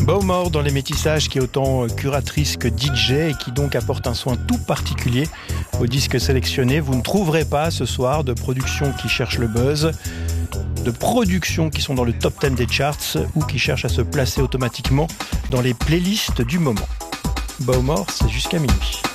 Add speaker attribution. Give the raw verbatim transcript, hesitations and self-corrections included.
Speaker 1: Bowmore dans les métissages, qui est autant curatrice que D J et qui donc apporte un soin tout particulier aux disques sélectionnés. Vous ne trouverez pas ce soir de productions qui cherchent le buzz, de productions qui sont dans le top dix des charts ou qui cherchent à se placer automatiquement dans les playlists du moment. Bowmore, c'est jusqu'à minuit.